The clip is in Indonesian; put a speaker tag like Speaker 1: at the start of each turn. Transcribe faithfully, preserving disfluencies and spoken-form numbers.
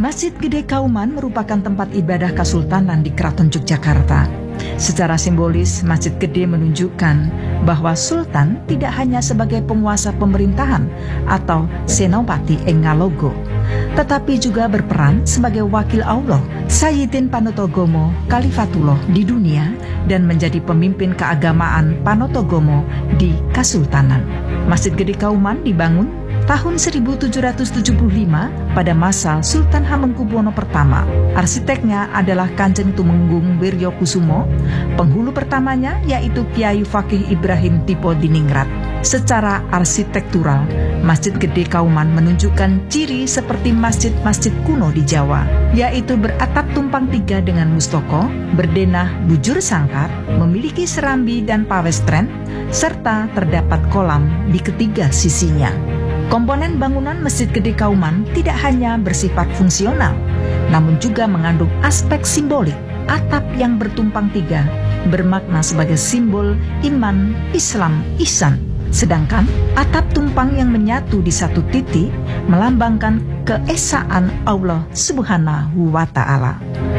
Speaker 1: Masjid Gede Kauman merupakan tempat ibadah Kesultanan di Keraton Yogyakarta. Secara simbolis, Masjid Gede menunjukkan bahwa Sultan tidak hanya sebagai penguasa pemerintahan atau senopati ing Ngalogo, tetapi juga berperan sebagai wakil Allah, Sayyidin Panotogomo Khalifatullah di dunia dan menjadi pemimpin keagamaan Panotogomo di Kasultanan. Masjid Gede Kauman dibangun tahun seribu tujuh ratus tujuh puluh lima pada masa Sultan Hamengkubuwono pertama. Arsiteknya adalah Kanjeng Tumenggung Wiryokusumo, penghulu pertamanya yaitu Kiai Fakih Ibrahim Tipo Diningrat. Secara arsitektural, Masjid Gede Kauman menunjukkan ciri seperti masjid-masjid kuno di Jawa, yaitu beratap tumpang tiga dengan mustoko, berdenah bujur sangkar, memiliki serambi dan pawestren, serta terdapat kolam di ketiga sisinya. Komponen bangunan Masjid Gede Kauman tidak hanya bersifat fungsional, namun juga mengandung aspek simbolik. Atap yang bertumpang tiga bermakna sebagai simbol iman, Islam, ihsan. Sedangkan atap tumpang yang menyatu di satu titik melambangkan keesaan Allah Subhanahu wa Ta'ala.